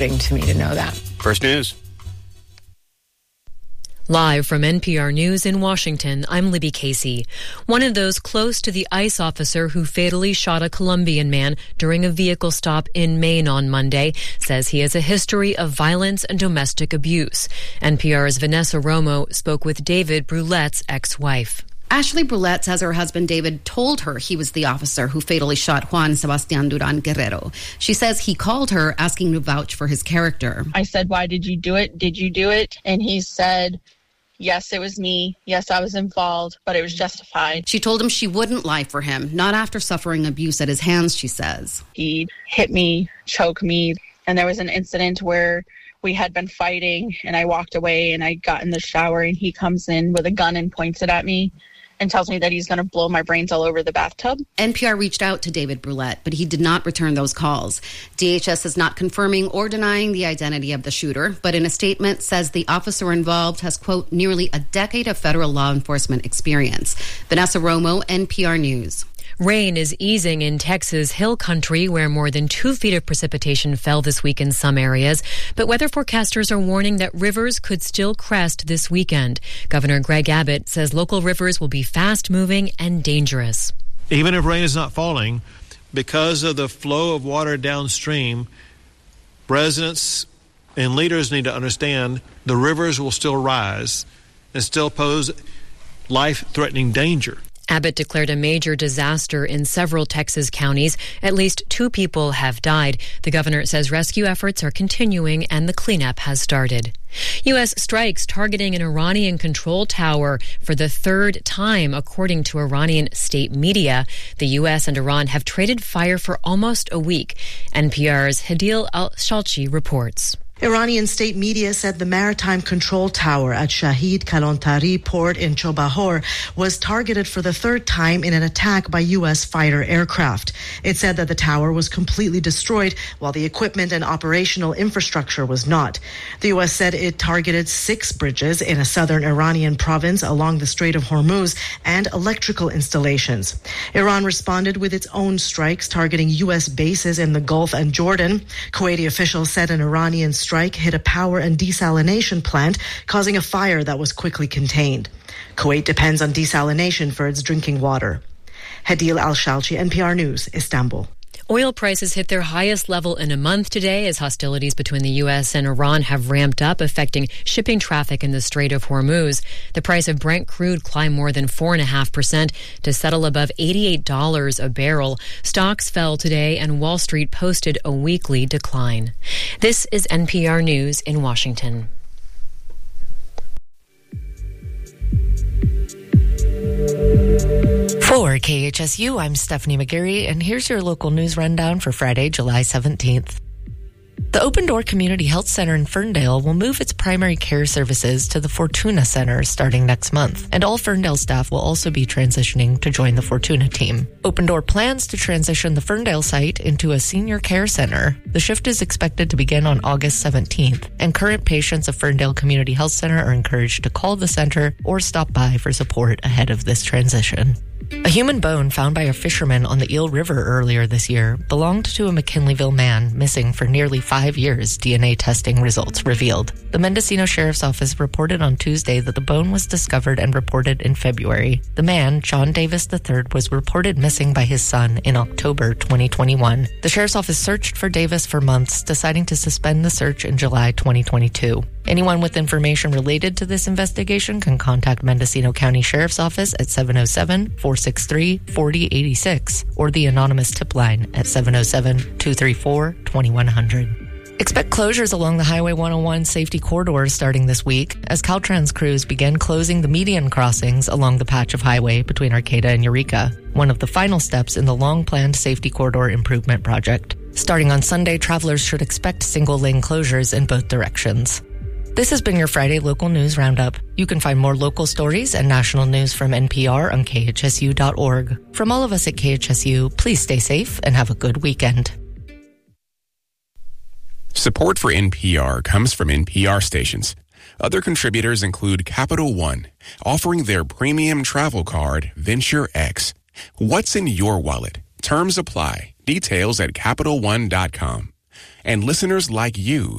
to me to know that. First News. Live from NPR News in Washington, I'm Libby Casey. One of those close to the ICE officer who fatally shot a Colombian man during a vehicle stop in Maine on Monday says he has a history of violence and domestic abuse. NPR's Vanessa Romo spoke with David Brulette's ex-wife. Ashley Brulette says her husband David told her he was the officer who fatally shot Juan Sebastian Duran Guerrero. She says he called her asking to vouch for his character. I said, "Why did you do it? Did you do it?" And he said, "Yes, it was me. Yes, I was involved, but it was justified." She told him she wouldn't lie for him, not after suffering abuse at his hands, she says. He hit me, choked me, and there was an incident where we had been fighting, and I walked away, and I got in the shower, and he comes in with a gun and points it at me and tells me that he's going to blow my brains all over the bathtub. NPR reached out to David Brulette, but he did not return those calls. DHS is not confirming or denying the identity of the shooter, but in a statement says the officer involved has, quote, nearly a decade of federal law enforcement experience. Vanessa Romo, NPR News. Rain is easing in Texas Hill Country, where more than 2 feet of precipitation fell this week in some areas. But weather forecasters are warning that rivers could still crest this weekend. Governor Greg Abbott says local rivers will be fast-moving and dangerous. Even if rain is not falling, because of the flow of water downstream, residents and leaders need to understand the rivers will still rise and still pose life-threatening danger. Abbott declared a major disaster in several Texas counties. At least 2 people have died. The governor says rescue efforts are continuing and the cleanup has started. U.S. strikes targeting an Iranian control tower for the 3rd time, according to Iranian state media. The U.S. and Iran have traded fire for almost a week. NPR's Hadil Al-Shalchi reports. Iranian state media said the maritime control tower at Shahid Kalantari port in Chobahor was targeted for the 3rd time in an attack by U.S. fighter aircraft. It said that the tower was completely destroyed while the equipment and operational infrastructure was not. The U.S. said it targeted 6 bridges in a southern Iranian province along the Strait of Hormuz and electrical installations. Iran responded with its own strikes targeting U.S. bases in the Gulf and Jordan. Kuwaiti officials said an Iranian strike hit a power and desalination plant, causing a fire that was quickly contained. Kuwait depends on desalination for its drinking water. Hadil Al-Shalchi, NPR News, Istanbul. Oil prices hit their highest level in a month today as hostilities between the U.S. and Iran have ramped up, affecting shipping traffic in the Strait of Hormuz. The price of Brent crude climbed more than 4.5% to settle above $88 a barrel. Stocks fell today and Wall Street posted a weekly decline. This is NPR News in Washington. For KHSU, I'm Stephanie McGarry, and here's your local news rundown for Friday, July 17th. The Open Door Community Health Center in Ferndale will move its primary care services to the Fortuna Center starting next month, and all Ferndale staff will also be transitioning to join the Fortuna team. Open Door plans to transition the Ferndale site into a senior care center. The shift is expected to begin on August 17th, and current patients of Ferndale Community Health Center are encouraged to call the center or stop by for support ahead of this transition. A human bone found by a fisherman on the Eel River earlier this year belonged to a McKinleyville man missing for nearly 5 years, DNA testing results revealed. The Mendocino Sheriff's Office reported on Tuesday that the bone was discovered and reported in February. The man, John Davis III, was reported missing by his son in October 2021. The Sheriff's Office searched for Davis for months, deciding to suspend the search in July 2022. Anyone with information related to this investigation can contact Mendocino County Sheriff's Office at 707-463-4086 or the anonymous tip line at 707-234-2100. Expect closures along the Highway 101 safety corridor starting this week as Caltrans crews begin closing the median crossings along the patch of highway between Arcata and Eureka, one of the final steps in the long-planned safety corridor improvement project. Starting on Sunday, travelers should expect single-lane closures in both directions. This has been your Friday Local News Roundup. You can find more local stories and national news from NPR on khsu.org. From all of us at KHSU, please stay safe and have a good weekend. Support for NPR comes from NPR stations. Other contributors include Capital One, offering their premium travel card, Venture X. What's in your wallet? Terms apply. Details at CapitalOne.com. and listeners like you